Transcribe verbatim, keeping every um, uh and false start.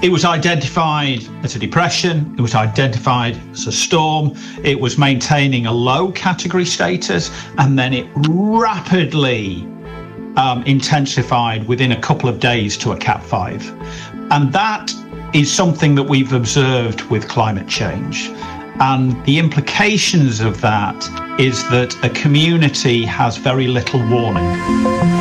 It was identified as a depression, it was identified as a storm, it was maintaining a low category status, and then it rapidly um, intensified within a couple of days to a Cat five. And that is something that we've observed with climate change. And the implications of that is that a community has very little warning.